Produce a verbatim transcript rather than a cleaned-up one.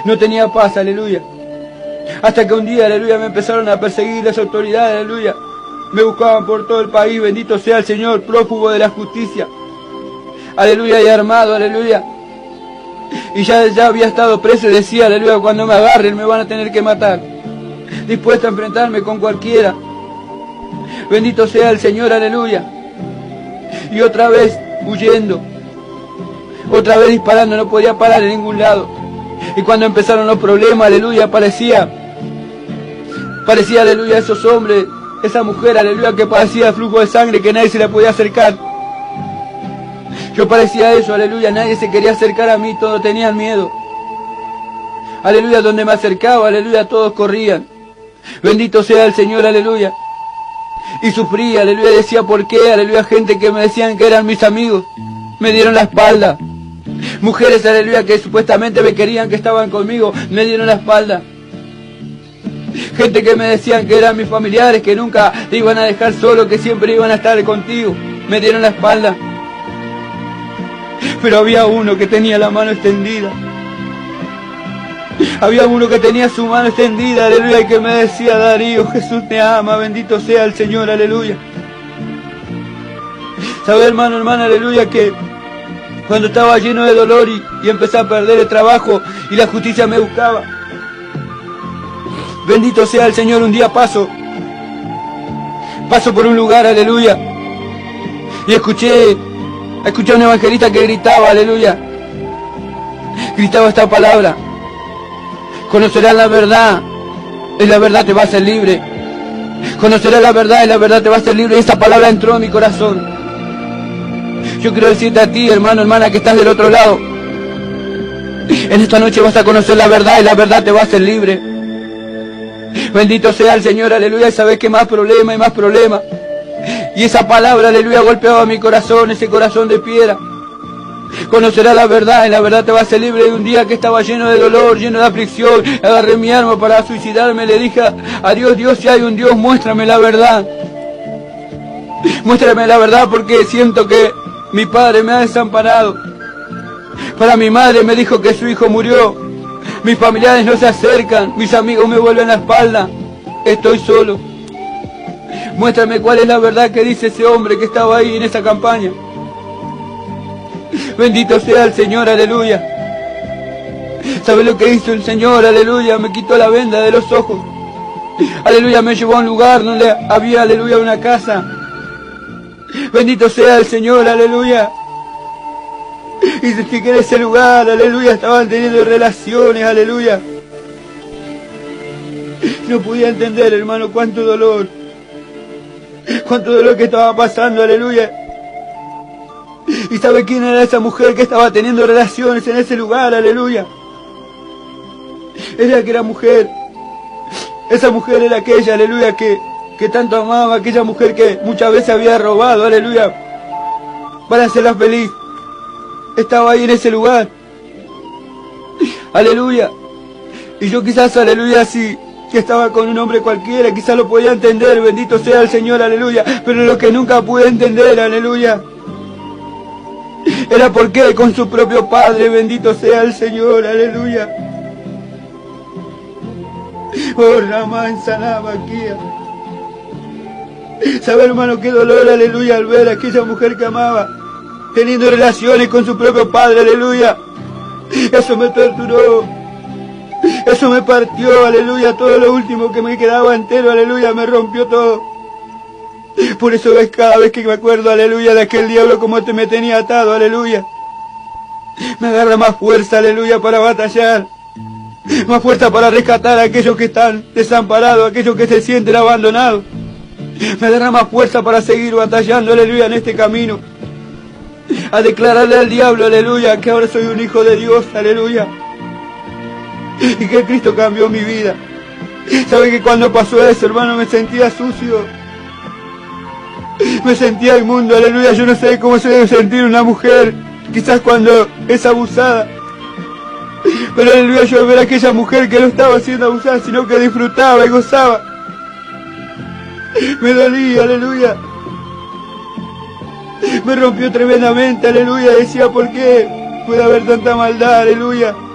No tenía paz, aleluya. Hasta que un día, aleluya, me empezaron a perseguir las autoridades, aleluya. Me buscaban por todo el país, bendito sea el Señor, prófugo de la justicia. Aleluya, y armado, aleluya. Y ya, ya había estado preso y decía, aleluya, cuando me agarren me van a tener que matar. Dispuesto a enfrentarme con cualquiera. Bendito sea el Señor, aleluya. Y otra vez huyendo. Otra vez disparando, no podía parar en ningún lado. Y cuando empezaron los problemas, aleluya, parecía, parecía, aleluya, esos hombres, esa mujer, aleluya, que padecía flujo de sangre, que nadie se la podía acercar. Yo parecía eso, aleluya, nadie se quería acercar a mí, todos tenían miedo. Aleluya, donde me acercaba, aleluya, todos corrían. Bendito sea el Señor, aleluya. Y sufría, aleluya, decía por qué, aleluya, gente que me decían que eran mis amigos, me dieron la espalda. Mujeres, aleluya, que supuestamente me querían, que estaban conmigo, me dieron la espalda. Gente que me decían que eran mis familiares, que nunca te iban a dejar solo, que siempre iban a estar contigo, me dieron la espalda. Pero había uno que tenía la mano extendida. Había uno que tenía su mano extendida, aleluya, y que me decía, Darío, Jesús te ama, bendito sea el Señor, aleluya. ¿Sabe, hermano, hermana, aleluya, que cuando estaba lleno de dolor y, y empecé a perder el trabajo y la justicia me buscaba? Bendito sea el Señor, un día paso, paso por un lugar, aleluya, y escuché, escuché a un evangelista que gritaba, aleluya, gritaba esta palabra: conocerás la verdad, y la verdad te va a hacer libre. Conocerás la verdad, y la verdad te va a hacer libre. Y esta palabra entró en mi corazón. Yo quiero decirte a ti, hermano, hermana, que estás del otro lado, en esta noche vas a conocer la verdad, y la verdad te va a hacer libre. Bendito sea el Señor, aleluya. Y sabes que más problema y más problema. Y esa palabra, aleluya, golpeaba mi corazón, ese corazón de piedra. Conocerás la verdad, y la verdad te va a hacer libre. Y un día que estaba lleno de dolor, lleno de aflicción, agarré mi arma para suicidarme. Le dije a Dios: Dios, si hay un Dios, muéstrame la verdad. Muéstrame la verdad, porque siento que mi padre me ha desamparado. Para mi madre me dijo que su hijo murió. Mis familiares no se acercan, mis amigos me vuelven la espalda. Estoy solo. Muéstrame cuál es la verdad que dice ese hombre que estaba ahí en esa campaña. Bendito sea el Señor, aleluya. ¿Sabe lo que hizo el Señor? Aleluya, me quitó la venda de los ojos. Aleluya, me llevó a un lugar donde había, aleluya, una casa. Bendito sea el Señor, aleluya. Y sentí que en ese lugar, aleluya, estaban teniendo relaciones, aleluya. No podía entender, hermano, cuánto dolor. Cuánto dolor que estaba pasando, aleluya. ¿Y sabe quién era esa mujer que estaba teniendo relaciones en ese lugar? Aleluya. Era que era mujer. Esa mujer era aquella, aleluya, que, que tanto amaba. Aquella mujer que muchas veces había robado, aleluya, para hacerla feliz. Estaba ahí en ese lugar. Aleluya. Y yo quizás, aleluya, si, si estaba con un hombre cualquiera, quizás lo podía entender. Bendito sea el Señor, aleluya. Pero lo que nunca pude entender, aleluya, era porque con su propio padre, bendito sea el Señor, aleluya. Oh, Ramán Sanabaquía. ¿Sabe, hermano, qué dolor, aleluya, al ver a aquella mujer que amaba teniendo relaciones con su propio padre, aleluya? Eso me torturó. Eso me partió, aleluya. Todo lo último que me quedaba entero, aleluya, me rompió todo. Por eso ves, cada vez que me acuerdo, aleluya, de aquel diablo como te me tenía atado, aleluya, me agarra más fuerza, aleluya, para batallar. Más fuerza para rescatar a aquellos que están desamparados, a aquellos que se sienten abandonados. Me agarra más fuerza para seguir batallando, aleluya, en este camino. A declararle al diablo, aleluya, que ahora soy un hijo de Dios, aleluya. Y que Cristo cambió mi vida. ¿Sabe que cuando pasó eso, hermano, me sentía sucio? Me sentía inmundo, aleluya. Yo no sé cómo se debe sentir una mujer, quizás cuando es abusada. Pero aleluya, yo ver a aquella mujer que no estaba siendo abusada, sino que disfrutaba y gozaba. Me dolía, aleluya. Me rompió tremendamente, aleluya. Decía, ¿por qué puede haber tanta maldad, aleluya?